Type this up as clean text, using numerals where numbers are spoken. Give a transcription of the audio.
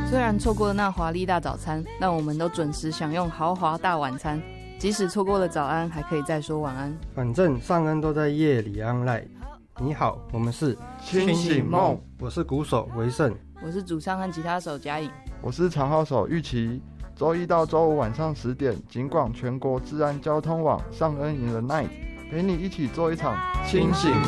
虽然错过了那华丽大早餐，但我们都准时享用豪华大晚餐。即使错过了早安，还可以再说晚安。 反正上恩都在夜里安赖。你好，我们是清醒梦， 我是鼓手维胜， 我是主唱和吉他手嘉颖， 我是长号手玉琪。周一到周五晚上10点，警广全国治安交通网上恩in the night，陪你一起做一场清醒梦。